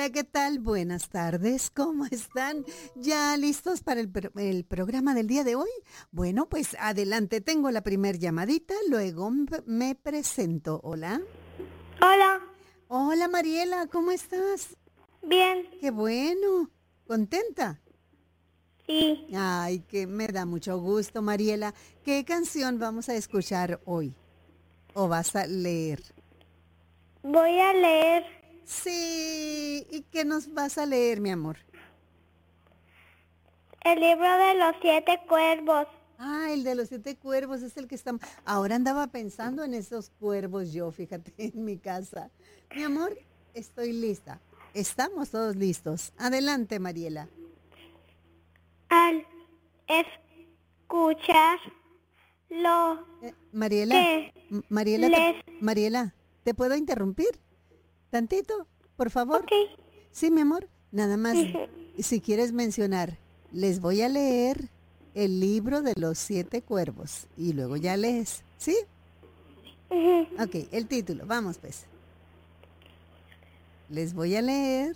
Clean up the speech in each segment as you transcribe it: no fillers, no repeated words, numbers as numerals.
Hola, ¿qué tal? Buenas tardes, ¿cómo están? ¿Ya listos para el programa del día de hoy? Bueno, pues adelante, tengo la primer llamadita, luego me presento. Hola. Hola, Hola, Mariela, ¿cómo estás? bien, Qué bueno, ¿contenta? sí. Ay, que me da mucho gusto, Mariela. ¿Qué canción vamos a escuchar hoy? ¿O vas a leer? Voy a leer Sí, ¿y qué nos vas a leer, mi amor? el libro de los 7 cuervos. Ah, el de los 7 cuervos es el que estamos. Ahora andaba pensando en esos cuervos yo, fíjate, en mi casa. Mi amor, estoy lista. Estamos todos listos. Adelante, Mariela. Al escuchar lo Mariela, que Mariela, les... Mariela, ¿te puedo interrumpir? Tantito, por favor. Ok. Sí, mi amor. Nada más, si quieres mencionar, les voy a leer el libro de los 7 cuervos y luego ya lees, ¿sí? Ok, el título, vamos pues. Les voy a leer,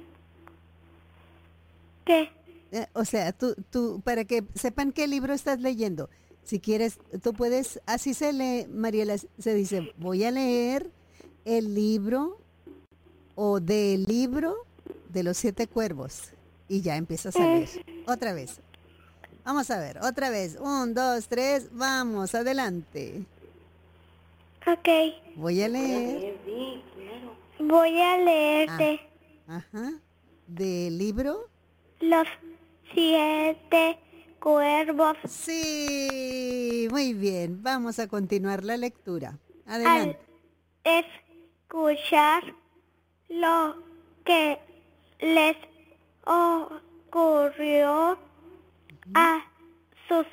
¿Qué? o sea, tú, para que sepan qué libro estás leyendo. Si quieres, tú puedes, así se lee, Mariela, se dice, voy a leer el libro o del libro de los 7 cuervos. Y ya empiezas a leer. Otra vez. Vamos a ver, otra vez. 1, 2, 3, vamos, adelante. Ok. Voy a leer. Voy a leerte Ajá. Del libro. los 7 cuervos. Sí, muy bien. Vamos a continuar la lectura. Al Adelante. escuchar lo que les ocurrió a sus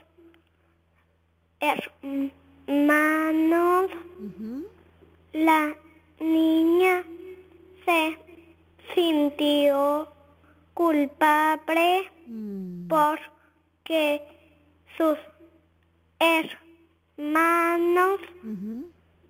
hermanos, Ujú. la niña se sintió culpable Mm, porque sus hermanos ujú,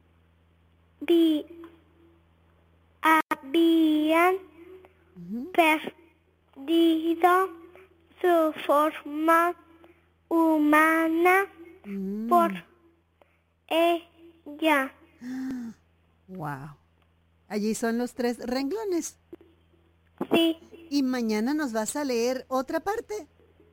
habían ujú. perdido su forma humana por Mm. ella. Wow. Allí son los 3 renglones. Sí, Y mañana nos vas a leer otra parte.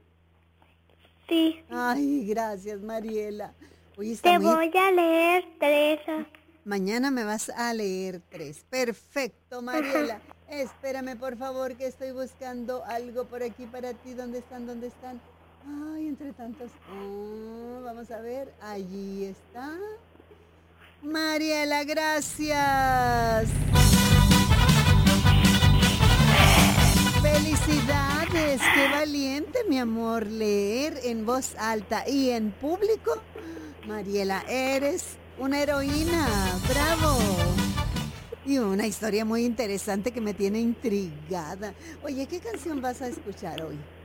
sí. Ay, gracias, Mariela. Hoy está Te muy... voy a leer, Teresa. Mañana me vas a leer 3. Perfecto, Mariela. Espérame, por favor, que estoy buscando algo por aquí para ti. ¿Dónde están? ¿Dónde están? Ay, entre tantos. Oh, vamos a ver. Allí está. Mariela, gracias. Felicidades, qué valiente, mi amor, leer en voz alta y en público. Mariela, eres una heroína, bravo. Y una historia muy interesante que me tiene intrigada. Oye, ¿qué canción vas a escuchar hoy?